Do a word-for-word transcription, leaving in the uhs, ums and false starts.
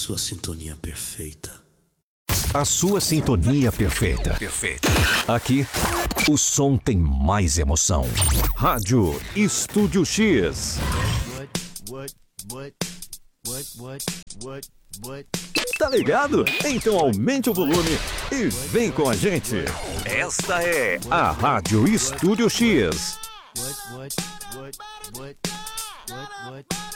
sua sintonia perfeita. A sua sintonia perfeita. Perfeita. Aqui, o som tem mais emoção. Rádio Estúdio X. Tá ligado? Então aumente o volume e vem com a gente. Esta é a Rádio Estúdio X.